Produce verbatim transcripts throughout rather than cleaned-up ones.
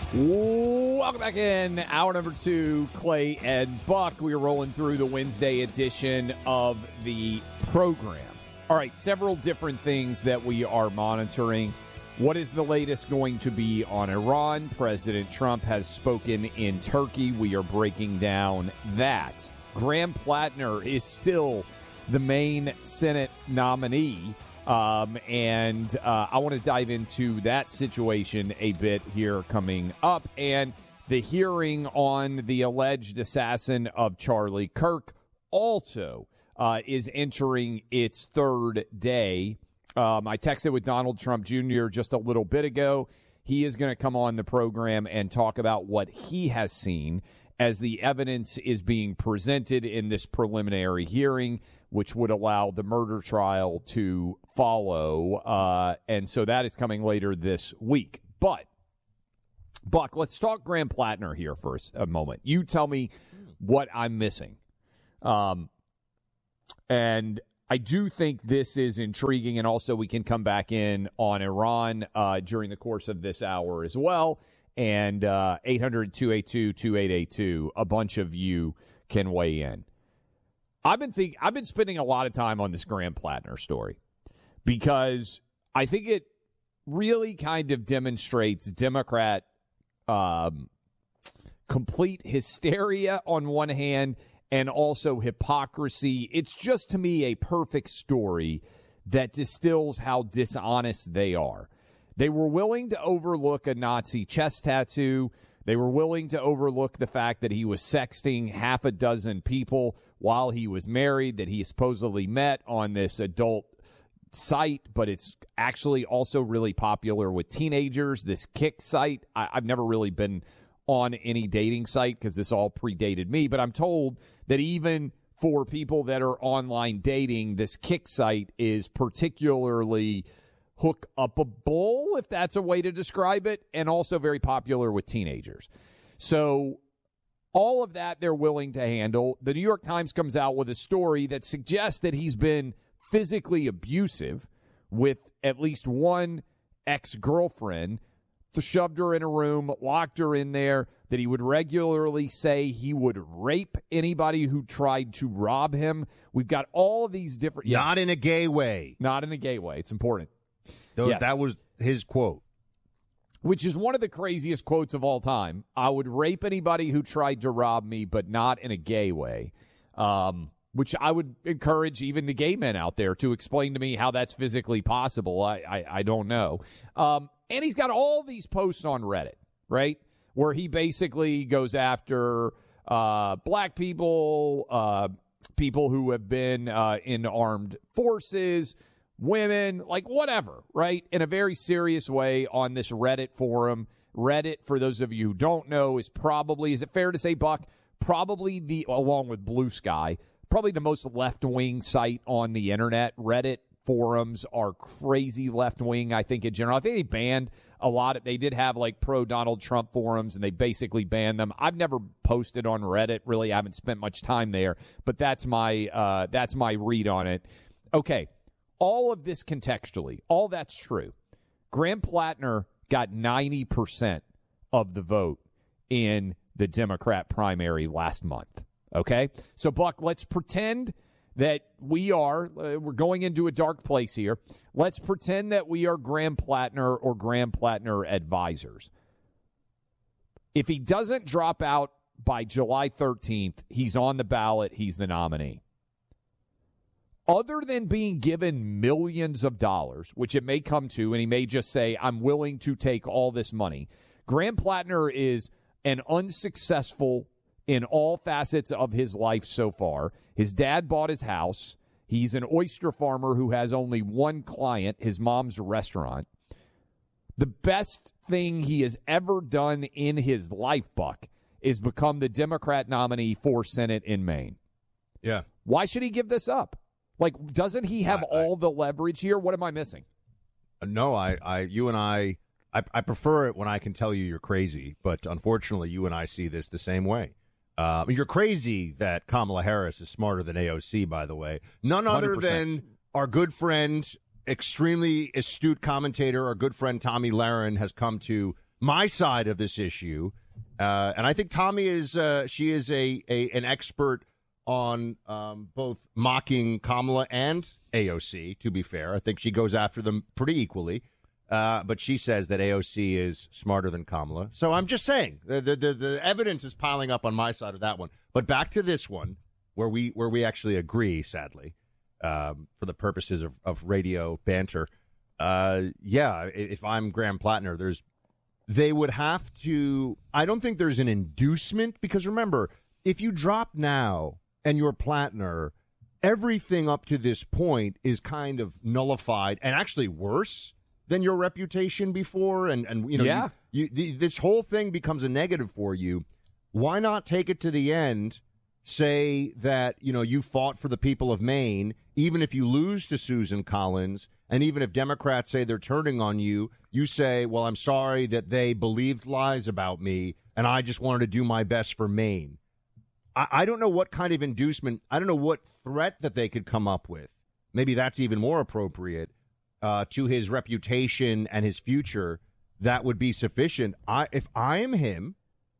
Welcome back in. Hour number two, Clay and Buck. We are rolling through the Wednesday edition of the program. All right, several different things that we are monitoring. What is the latest going to be on Iran? President Trump has spoken in Turkey. We are breaking down that. Graham Plattner is still the main Senate nominee. Um, and uh, I want to dive into that situation a bit here coming up. And the hearing on the alleged assassin of Charlie Kirk also uh, is entering its third day. Um, I texted with Donald Trump Junior just a little bit ago. He is going to come on the program and talk about what he has seen as the evidence is being presented in this preliminary hearing, which would allow the murder trial to follow. Uh, and so that is coming later this week. But, Buck, let's talk Graham Plattner here for a moment. You tell me what I'm missing. Um, and I do think this is intriguing, and also we can come back in on Iran uh, during the course of this hour as well. And uh, eight hundred, two eight two, two eight eight two, a bunch of you can weigh in. I've been think I've been spending a lot of time on this Graham Plattner story because I think it really kind of demonstrates Democrat um, complete hysteria on one hand and also hypocrisy. It's just, to me, a perfect story that distills how dishonest they are. They were willing to overlook a Nazi chest tattoo. They were willing to overlook the fact that he was sexting half a dozen people while he was married, that he supposedly met on this adult site, but it's actually also really popular with teenagers, this Kick site. I, I've never really been on any dating site because this all predated me, but I'm told that even for people that are online dating, this Kick site is particularly hook-upable, if that's a way to describe it, and also very popular with teenagers. So all of that they're willing to handle. The New York Times comes out with a story that suggests that he's been physically abusive with at least one ex-girlfriend, shoved her in a room, locked her in there, that he would regularly say he would rape anybody who tried to rob him. We've got all of these different... Not yeah, in a gay way. Not in a gay way. It's important. Though yes. That was his quote. Which is one of the craziest quotes of all time. I would rape anybody who tried to rob me, but not in a gay way. Um, which I would encourage even the gay men out there to explain to me how that's physically possible. I, I, I don't know. Um, and he's got all these posts on Reddit, right, where he basically goes after uh, black people, uh, people who have been uh, in armed forces, women, like whatever, right, in a very serious way on this Reddit forum. Reddit, for those of you who don't know, is probably, is it fair to say, Buck, probably the, along with Blue Sky, probably the most left-wing site on the internet. Reddit forums are crazy left-wing, I think, in general. I think they banned a lot of, they did have like pro-Donald Trump forums, and they basically banned them. I've never posted on Reddit, really. I haven't spent much time there, but that's my, uh, that's my read on it. Okay. All of this contextually, all that's true. Graham Plattner got ninety percent of the vote in the Democrat primary last month, okay? So, Buck, let's pretend that we are, uh, we're going into a dark place here. Let's pretend that we are Graham Plattner or Graham Plattner advisors. If he doesn't drop out by July thirteenth, he's on the ballot, he's the nominee. Other than being given millions of dollars, which it may come to, and he may just say, I'm willing to take all this money, Graham Plattner is an unsuccessful in all facets of his life so far. His dad bought his house. He's an oyster farmer who has only one client, his mom's restaurant. The best thing he has ever done in his life, Buck, is become the Democrat nominee for Senate in Maine. Yeah. Why should he give this up? Like, doesn't he have I, all I, the leverage here? What am I missing? No, I, I, you and I, I, I prefer it when I can tell you you're crazy, but unfortunately, you and I see this the same way. Uh, you're crazy that Kamala Harris is smarter than A O C, by the way. None other one hundred percent. Than our good friend, extremely astute commentator, our good friend Tommy Lahren has come to my side of this issue, uh, and I think Tommy is uh, she is a, a an expert on um, both mocking Kamala and A O C. To be fair, I think she goes after them pretty equally. Uh, but she says that A O C is smarter than Kamala. So I'm just saying the, the the the evidence is piling up on my side of that one. But back to this one, where we where we actually agree, sadly, um, for the purposes of, of radio banter. Uh, yeah, if I'm Graham Plattner, there's they would have to. I don't think there's an inducement because remember, if you drop now and you're Plattner, everything up to this point is kind of nullified and actually worse than your reputation before, and and you know, yeah. you, you, the, this whole thing becomes a negative for you. Why not take it to the end? Say that you know you fought for the people of Maine, even if you lose to Susan Collins, and even if Democrats say they're turning on you, you say, "Well, I'm sorry that they believed lies about me, and I just wanted to do my best for Maine." I, I don't know what kind of inducement, I don't know what threat that they could come up with. Maybe that's even more appropriate. Uh, to his reputation and his future, that would be sufficient. I, if I am him,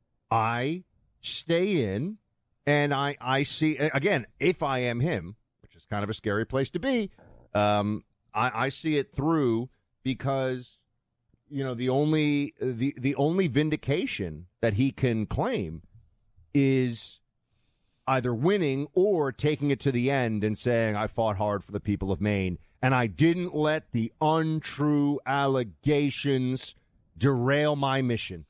I stay in, and I, I see, again, if I am him, which is kind of a scary place to be, um, I, I see it through because, you know, the only, the, the only vindication that he can claim is either winning or taking it to the end and saying, I fought hard for the people of Maine, and I didn't let the untrue allegations derail my mission.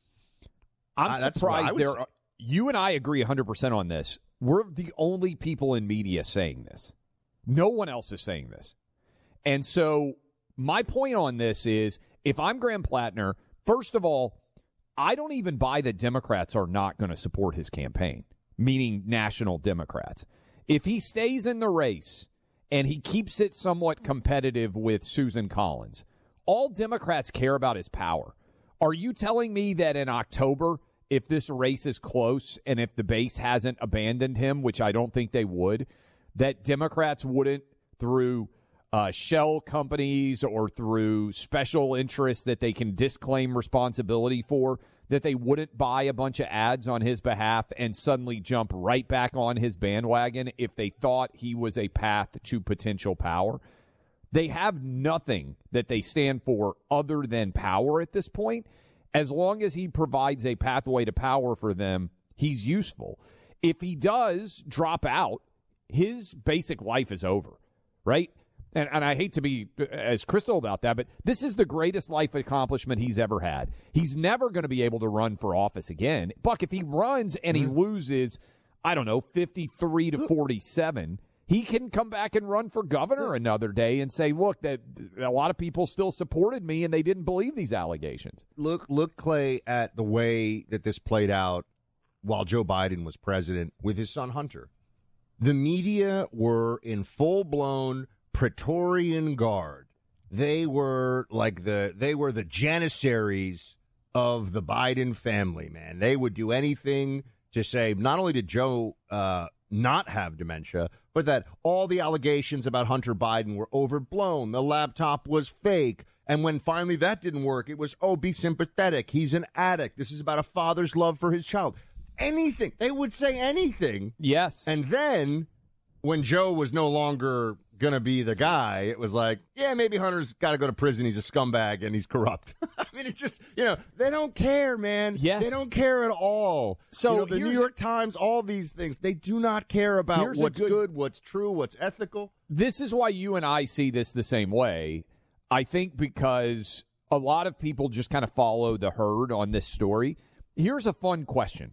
I'm I, surprised there. say. Are, you and I agree one hundred percent on this. We're the only people in media saying this. No one else is saying this. And so my point on this is, if I'm Graham Plattner, first of all, I don't even buy that Democrats are not going to support his campaign, meaning national Democrats. If he stays in the race and he keeps it somewhat competitive with Susan Collins, all Democrats care about is power. Are you telling me that in October, if this race is close and if the base hasn't abandoned him, which I don't think they would, that Democrats wouldn't, through uh, shell companies or through special interests that they can disclaim responsibility for, that they wouldn't buy a bunch of ads on his behalf and suddenly jump right back on his bandwagon if they thought he was a path to potential power? They have nothing that they stand for other than power at this point. As long as he provides a pathway to power for them, he's useful. If he does drop out, his basic life is over, right? And, and I hate to be as crystal about that, but this is the greatest life accomplishment he's ever had. He's never going to be able to run for office again. Buck, if he runs and he loses, I don't know, fifty-three to forty-seven, he can come back and run for governor another day and say, look, that a lot of people still supported me and they didn't believe these allegations. Look, look, Clay, at the way that this played out while Joe Biden was president with his son Hunter. The media were in full-blown Praetorian Guard. They were like the they were the janissaries of the Biden family, man. They would do anything to say not only did Joe uh, not have dementia, but that all the allegations about Hunter Biden were overblown. The laptop was fake. And when finally that didn't work, it was, oh, be sympathetic. He's an addict. This is about a father's love for his child. Anything. They would say anything. Yes. And then when Joe was no longer going to be the guy, it was like, yeah, maybe Hunter's got to go to prison. He's a scumbag and he's corrupt. I mean, it's just, you know, they don't care, man. Yes. They don't care at all. So you know, the New York a, Times, all these things, they do not care about what's good, good, what's true, what's ethical. This is why you and I see this the same way. I think because a lot of people just kind of follow the herd on this story. Here's a fun question.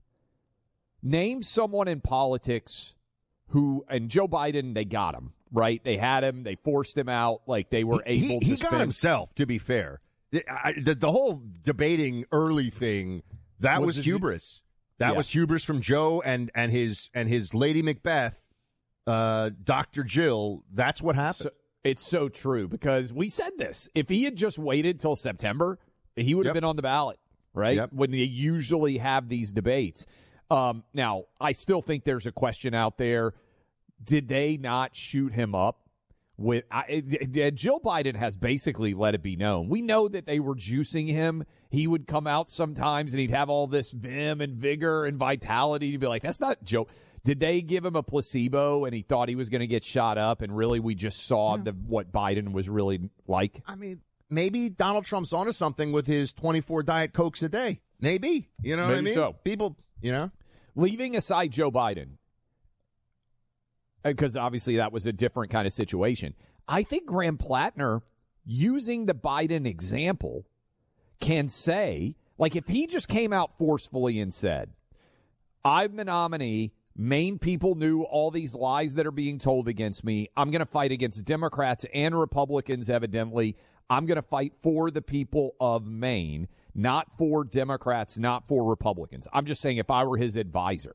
Name someone in politics who, and Joe Biden, they got him, right? They had him. They forced him out. Like they were he, able he, to He spend. got himself, to be fair. I, the, the whole debating early thing, that was, was hubris. That yeah. was hubris from Joe and, and his and his Lady Macbeth, uh, Doctor Jill. That's what happened. So, it's so true because we said this. If he had just waited till September, he would have yep. been on the ballot, right? Yep. When they usually have these debates. Um, now, I still think there's a question out there. Did they not shoot him up With I, Jill Biden has basically let it be known. We know that they were juicing him. He would come out sometimes and he'd have all this vim and vigor and vitality. You'd be like, that's not Joe. Did they give him a placebo and he thought he was going to get shot up? And really, we just saw yeah. the, what Biden was really like. I mean, maybe Donald Trump's onto something with his twenty-four Diet Cokes a day. Maybe. You know maybe what I mean? So. People, you know. Leaving aside Joe Biden, because obviously that was a different kind of situation. I think Graham Plattner, using the Biden example, can say, like if he just came out forcefully and said, I'm the nominee, Maine people knew all these lies that are being told against me, I'm going to fight against Democrats and Republicans, evidently. I'm going to fight for the people of Maine, not for Democrats, not for Republicans. I'm just saying if I were his advisor.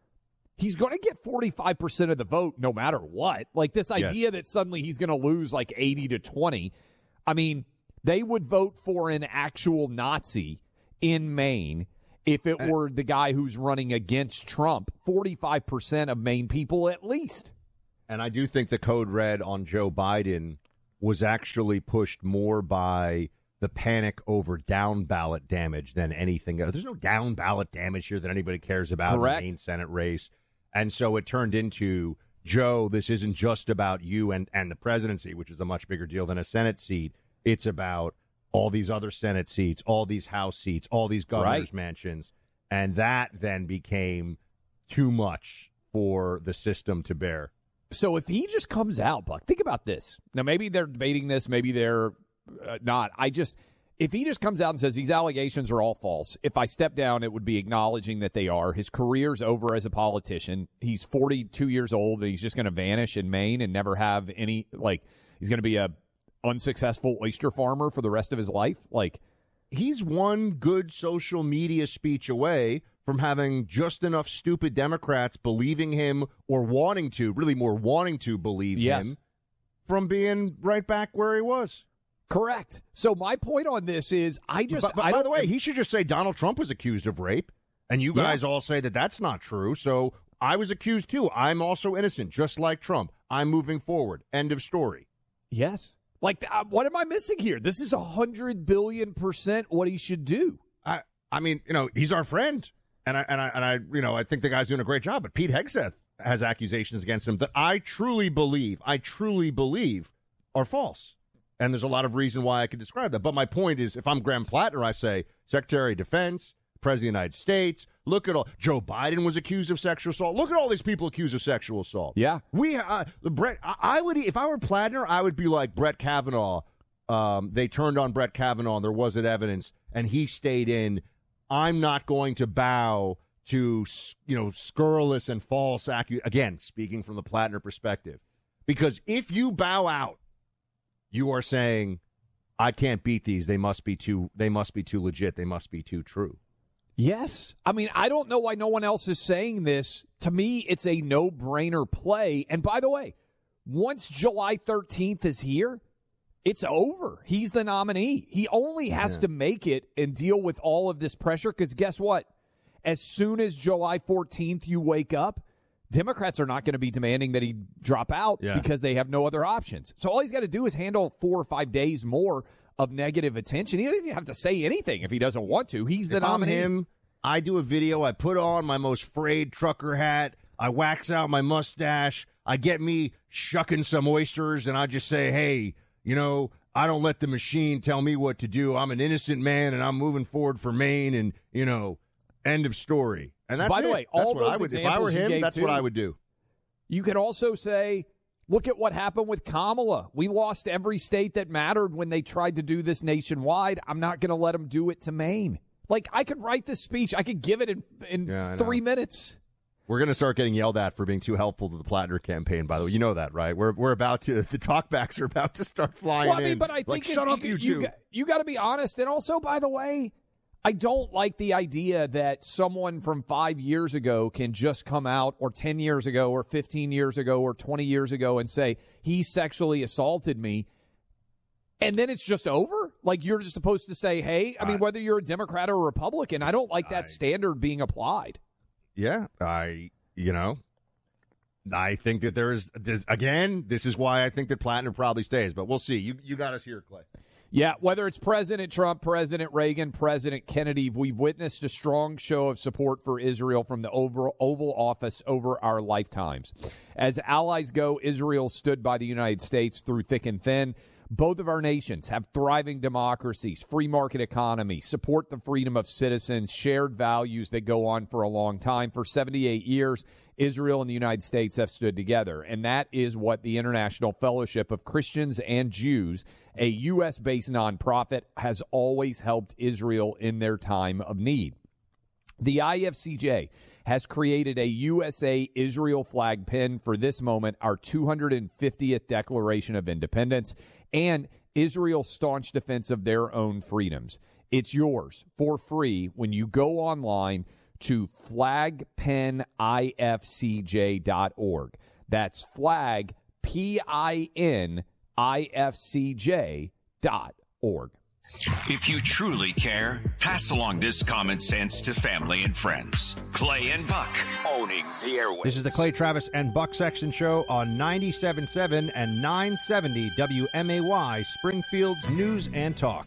He's going to get forty-five percent of the vote no matter what. Like this idea yes. that suddenly he's going to lose like eighty to twenty. I mean, they would vote for an actual Nazi in Maine if it were the guy who's running against Trump. forty-five percent of Maine people at least. And I do think the code red on Joe Biden was actually pushed more by the panic over down ballot damage than anything else. There's no down ballot damage here that anybody cares about Correct. in the Maine Senate race. And so it turned into, Joe, this isn't just about you and, and the presidency, which is a much bigger deal than a Senate seat. It's about all these other Senate seats, all these House seats, all these governor's right. mansions. And that then became too much for the system to bear. So if he just comes out, Buck, think about this. Now, maybe they're debating this, maybe they're uh, not. I just... If he just comes out and says these allegations are all false, if I step down, it would be acknowledging that they are. His career's over as a politician. He's forty-two years old, and he's just going to vanish in Maine and never have any, like, he's going to be a unsuccessful oyster farmer for the rest of his life. Like, he's one good social media speech away from having just enough stupid Democrats believing him or wanting to, really more wanting to believe yes. him, from being right back where he was. Correct. So my point on this is, I just. But, but I by don't, the way, he should just say Donald Trump was accused of rape, and you guys yeah. all say that that's not true. So I was accused too. I'm also innocent, just like Trump. I'm moving forward. End of story. Yes. Like, uh, what am I missing here? This is a hundred billion percent what he should do. I, I mean, you know, he's our friend, and I, and I, and I, you know, I think the guy's doing a great job. But Pete Hegseth has accusations against him that I truly believe, I truly believe, are false. And there's a lot of reason why I could describe that. But my point is, if I'm Graham Plattner, I say, Secretary of Defense, President of the United States, look at all, Joe Biden was accused of sexual assault. Look at all these people accused of sexual assault. Yeah. We, uh, Brett, I, I would, if I were Plattner, I would be like Brett Kavanaugh. Um, they turned on Brett Kavanaugh and there wasn't evidence and he stayed in. I'm not going to bow to, you know, scurrilous and false accusations. Again, speaking from the Plattner perspective, because if you bow out, you are saying, I can't beat these. They must be too. They must be too legit. They must be too true. Yes. I mean, I don't know why no one else is saying this. To me, it's a no-brainer play. And by the way, once July thirteenth is here, it's over. He's the nominee. He only has yeah. to make it and deal with all of this pressure because guess what? As soon as July fourteenth you wake up, Democrats are not going to be demanding that he drop out yeah. because they have no other options. So all he's got to do is handle four or five days more of negative attention. He doesn't even have to say anything if he doesn't want to. He's the if nominee. I'm him, I do a video. I put on my most frayed trucker hat. I wax out my mustache. I get me shucking some oysters, and I just say, hey, you know, I don't let the machine tell me what to do. I'm an innocent man, and I'm moving forward for Maine, and, you know, end of story. And that's By it. the way, that's all what those I would, examples if I were him, you gave that's too, what I would do. You could also say, look at what happened with Kamala. We lost every state that mattered when they tried to do this nationwide. I'm not going to let them do it to Maine. Like, I could write this speech. I could give it in, in yeah, three minutes. We're going to start getting yelled at for being too helpful to the Plattner campaign, by the way. You know that, right? We're we're about to, the talkbacks are about to start flying well, I mean, in. But I think like, if, shut up, you, you, you two. You got to be honest. And also, by the way, I don't like the idea that someone from five years ago can just come out, or ten years ago, or fifteen years ago, or twenty years ago and say, he sexually assaulted me. And then it's just over? Like, you're just supposed to say, hey, I mean, whether you're a Democrat or a Republican, I don't like that I, standard being applied. Yeah, I, you know, I think that there is, this, again, this is why I think that Platinum probably stays, but we'll see. You you got us here, Clay. Yeah, whether it's President Trump, President Reagan, President Kennedy, we've witnessed a strong show of support for Israel from the Oval Office over our lifetimes. As allies go, Israel stood by the United States through thick and thin. Both of our nations have thriving democracies, free market economy, support the freedom of citizens, shared values that go on for a long time. For seventy-eight years, Israel and the United States have stood together, and that is what the International Fellowship of Christians and Jews, a U S-based nonprofit, has always helped Israel in their time of need. The I F C J has created a U S A Israel flag pin for this moment, our two hundred fiftieth Declaration of Independence, and Israel's staunch defense of their own freedoms. It's yours for free when you go online to flag pin I F C J dot org. That's flag, P I N I F C J dot org. If you truly care, pass along this common sense to family and friends. Clay and Buck, owning the airwaves. This is the Clay Travis and Buck Sexton Show on ninety-seven point seven and nine seventy W M A Y, Springfield's News and Talk.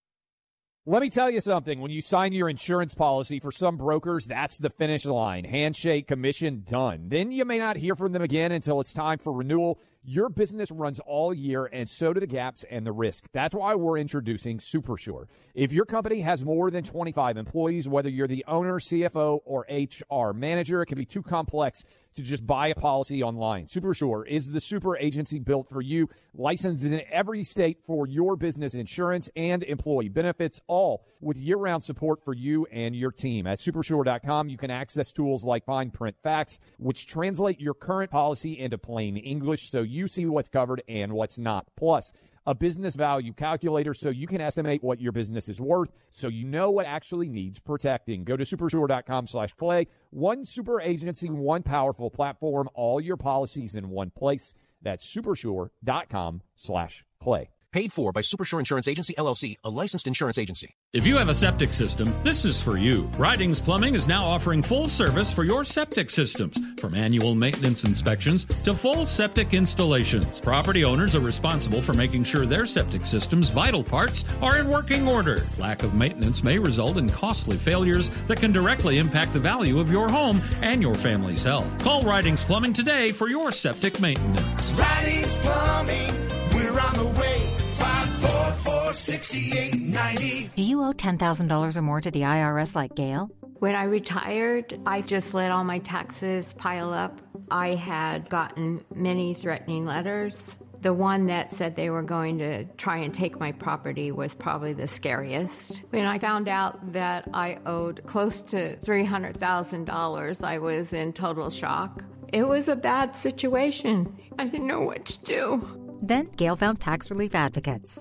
Let me tell you something. When you sign your insurance policy, for some brokers, that's the finish line. Handshake, commission, done. Then you may not hear from them again until it's time for renewal. Your business runs all year, and so do the gaps and the risk. That's why we're introducing SuperSure. If your company has more than twenty-five employees, whether you're the owner, C F O, or H R manager, it can be too complex to just buy a policy online. SuperSure is the super agency built for you, licensed in every state for your business insurance and employee benefits, all with year-round support for you and your team. At Supersure dot com, you can access tools like fine print facts, which translate your current policy into plain English so you see what's covered and what's not. Plus, a business value calculator so you can estimate what your business is worth so you know what actually needs protecting. Go to Supersure dot com slash Clay. One super agency, one powerful platform, all your policies in one place. That's Supersure dot com slash Clay. Paid for by Supersure Insurance Agency, L L C, a licensed insurance agency. If you have a septic system, this is for you. Ridings Plumbing is now offering full service for your septic systems, from annual maintenance inspections to full septic installations. Property owners are responsible for making sure their septic system's vital parts are in working order. Lack of maintenance may result in costly failures that can directly impact the value of your home and your family's health. Call Ridings Plumbing today for your septic maintenance. Ridings Plumbing, we're on the way. five four four, six eight nine zero. Do you owe ten thousand dollars or more to the I R S like Gail? When I retired, I just let all my taxes pile up. I had gotten many threatening letters. The one that said they were going to try and take my property was probably the scariest. When I found out that I owed close to three hundred thousand dollars, I was in total shock. It was a bad situation. I didn't know what to do. Then Gail found tax relief advocates.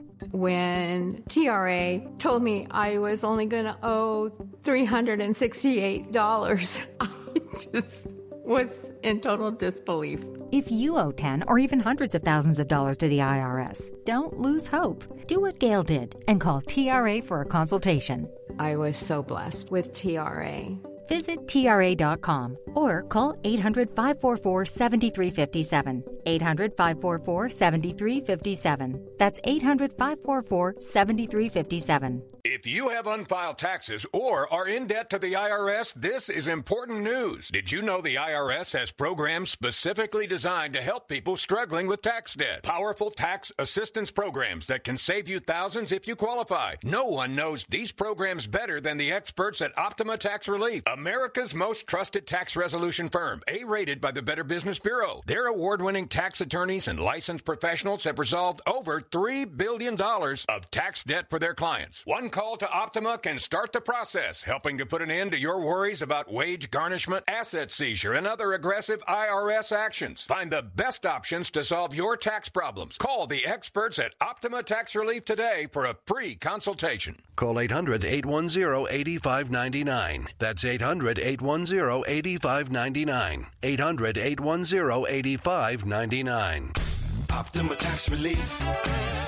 When T R A told me I was only going to owe three hundred sixty-eight dollars, I just was in total disbelief. If you owe ten or even hundreds of thousands of dollars to the I R S, don't lose hope. Do what Gail did and call T R A for a consultation. I was so blessed with T R A. Visit T R A dot com or call eight hundred, five four four, seven three five seven. eight hundred, five four four, seven three five seven. That's eight hundred, five four four, seven three five seven. If you have unfiled taxes or are in debt to the I R S, this is important news. Did you know the I R S has programs specifically designed to help people struggling with tax debt? Powerful tax assistance programs that can save you thousands if you qualify. No one knows these programs better than the experts at Optima Tax Relief, America's most trusted tax resolution firm, A-rated by the Better Business Bureau. Their award-winning tax attorneys and licensed professionals have resolved over three billion dollars of tax debt for their clients. One call to Optima can start the process, helping to put an end to your worries about wage garnishment, asset seizure, and other aggressive I R S actions. Find the best options to solve your tax problems. Call the experts at Optima Tax Relief today for a free consultation. Call eight hundred, eight one zero, eight five nine nine. That's eight hundred, eight one zero, eight five nine nine. eight hundred, eight one zero, eight five nine nine. Optima Tax Relief.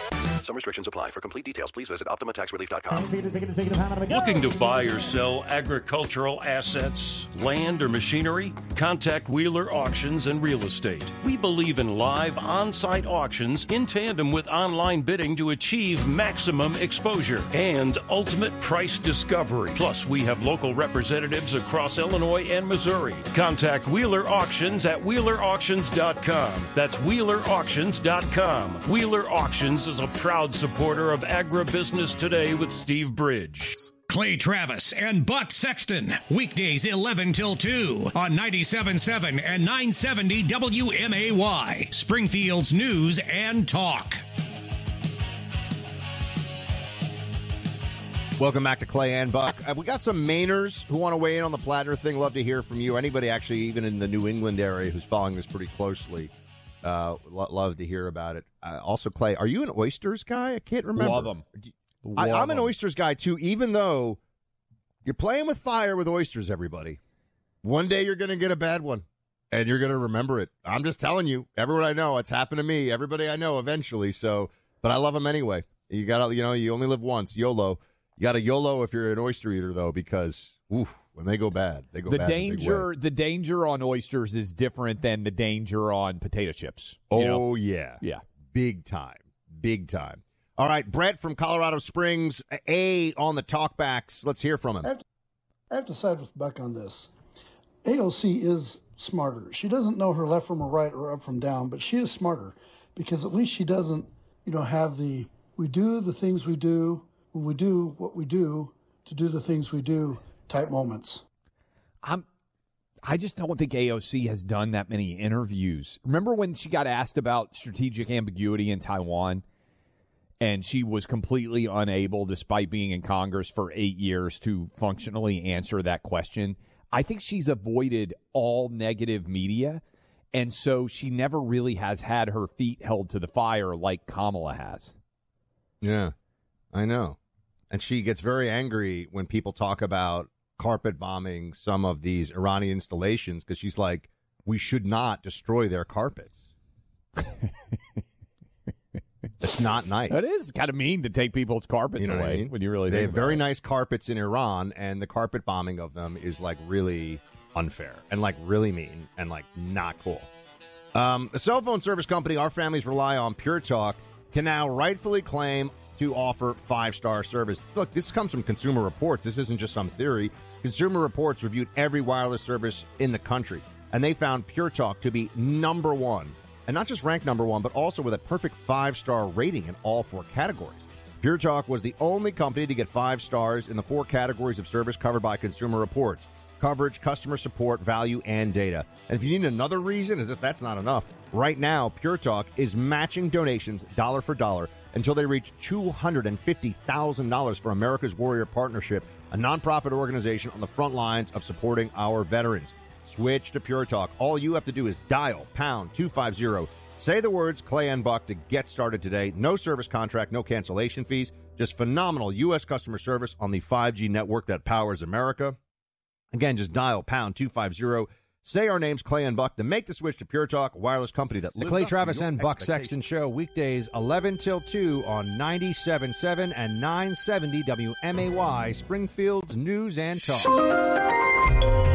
Some restrictions apply. For complete details, please visit Optima Tax Relief dot com. Looking to buy or sell agricultural assets, land, or machinery? Contact Wheeler Auctions and Real Estate. We believe in live on-site auctions in tandem with online bidding to achieve maximum exposure and ultimate price discovery. Plus, we have local representatives across Illinois and Missouri. Contact Wheeler Auctions at Wheeler Auctions dot com. That's Wheeler Auctions dot com. Wheeler Auctions is a proud supporter of Agribusiness Today with Steve Bridge. Clay Travis and Buck Sexton, weekdays eleven till two on ninety-seven point seven and nine seventy W M A Y, Springfield's News and Talk. Welcome back to Clay and Buck. Uh, we got some Mainers who want to weigh in on the Plattner thing. Love to hear from you. Anybody actually, even in the New England area, who's following this pretty closely, uh, lo- love to hear about it. Uh, also, Clay, are you an oysters guy? I can't remember. Love them. I, I'm an oysters guy, too, even though you're playing with fire with oysters, everybody. One day you're going to get a bad one, and you're going to remember it. I'm just telling you. Everyone I know, it's happened to me. Everybody I know eventually. So, but I love them anyway. You got to, you know, you only live once. YOLO. You got to YOLO if you're an oyster eater, though, because oof, when they go bad, they go the bad. Danger, the danger on oysters is different than the danger on potato chips. Oh, know? yeah. Yeah. Big time. Big time. All right, Brett from Colorado Springs, A on the talkbacks. Let's hear from him. I have, to, I have to side with Buck on this. A O C is smarter. She doesn't know her left from her right or up from down, but she is smarter because at least she doesn't, you know, have the, we do the things we do when we do what we do to do the things we do type moments. I'm, I just don't think A O C has done that many interviews. Remember when she got asked about strategic ambiguity in Taiwan? And she was completely unable, despite being in Congress for eight years, to functionally answer that question. I think she's avoided all negative media, and so she never really has had her feet held to the fire like Kamala has. Yeah, I know. And she gets very angry when people talk about carpet bombing some of these Iranian installations because she's like, we should not destroy their carpets. It's not nice. It is kind of mean to take people's carpets you know away what I mean? when you really They think have about very it. nice carpets in Iran, and the carpet bombing of them is like really unfair and like really mean and like not cool. Um, a cell phone service company our families rely on, Pure Talk, can now rightfully claim to offer five-star service. Look, this comes from Consumer Reports. This isn't just some theory. Consumer Reports reviewed every wireless service in the country, and they found Pure Talk to be number one. And not just ranked number one, but also with a perfect five-star rating in all four categories. Pure Talk was the only company to get five stars in the four categories of service covered by Consumer Reports: coverage, customer support, value, and data. And if you need another reason, as if that's not enough, right now, Pure Talk is matching donations dollar for dollar until they reach two hundred fifty thousand dollars for America's Warrior Partnership, a nonprofit organization on the front lines of supporting our veterans. Switch to Pure Talk. All you have to do is dial pound two fifty. Say the words Clay and Buck to get started today. No service contract, no cancellation fees. Just phenomenal U S customer service on the five G network that powers America. Again, just dial pound two fifty. Say our names, Clay and Buck, to make the switch to Pure Talk, a wireless company that The lives Clay up Travis to your and Buck Sexton Show, weekdays eleven till two on ninety-seven point seven and nine seventy W M A Y, Springfield's News and Talk.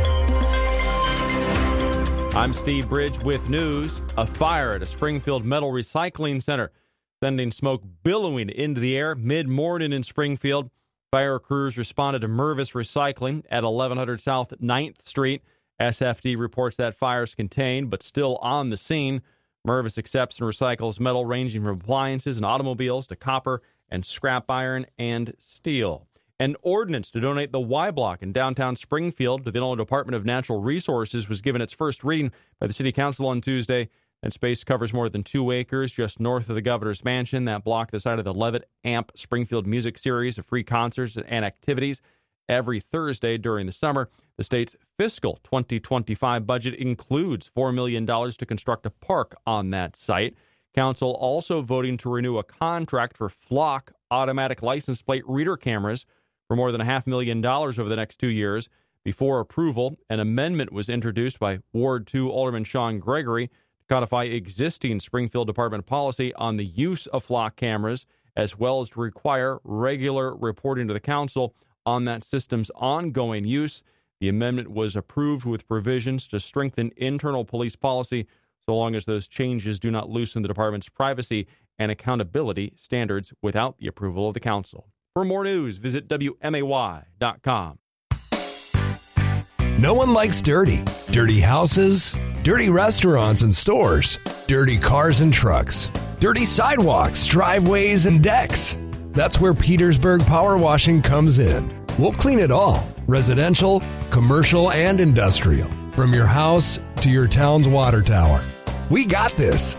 I'm Steve Bridge with news. A fire at a Springfield metal recycling center, sending smoke billowing into the air mid-morning in Springfield. Fire crews responded to Mervis Recycling at eleven hundred South ninth Street. S F D reports that fire is contained, but still on the scene. Mervis accepts and recycles metal ranging from appliances and automobiles to copper and scrap iron and steel. An ordinance to donate the Y Block in downtown Springfield to the Illinois Department of Natural Resources was given its first reading by the City Council on Tuesday. That space covers more than two acres just north of the governor's mansion. That block, the site of the Levitt Amp Springfield Music Series of free concerts and activities every Thursday during the summer. The state's fiscal twenty twenty-five budget includes four million dollars to construct a park on that site. Council also voting to renew a contract for Flock automatic license plate reader cameras for more than a half million dollars over the next two years. Before approval, an amendment was introduced by Ward two Alderman Sean Gregory to codify existing Springfield Department policy on the use of Flock cameras as well as to require regular reporting to the council on that system's ongoing use. The amendment was approved with provisions to strengthen internal police policy, so long as those changes do not loosen the department's privacy and accountability standards without the approval of the council. For more news, visit W M A Y dot com. No one likes dirty. Dirty houses, dirty restaurants and stores, dirty cars and trucks, dirty sidewalks, driveways, and decks. That's where Petersburg Power Washing comes in. We'll clean it all, residential, commercial, and industrial, from your house to your town's water tower. We got this.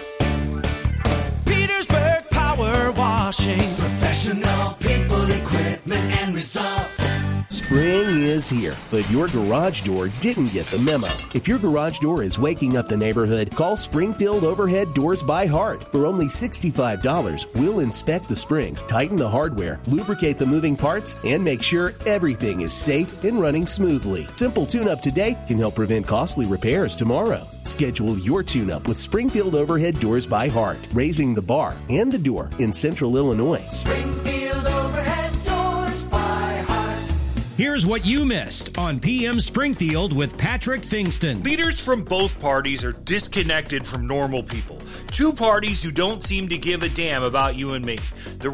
Petersburg Power Washing. Professional people, equipment, and results. Spring is here, but your garage door didn't get the memo. If your garage door is waking up the neighborhood, call Springfield Overhead Doors by Hart. For only sixty-five dollars, we'll inspect the springs, tighten the hardware, lubricate the moving parts, and make sure everything is safe and running smoothly. Simple tune-up today can help prevent costly repairs tomorrow. Schedule your tune-up with Springfield Overhead Doors by Hart, raising the bar and the door in Central Illinois. Springfield Overhead Doors by Hart. Here's what you missed on P M Springfield with Patrick Fingston. Leaders from both parties are disconnected from normal people. Two parties who don't seem to give a damn about you and me. The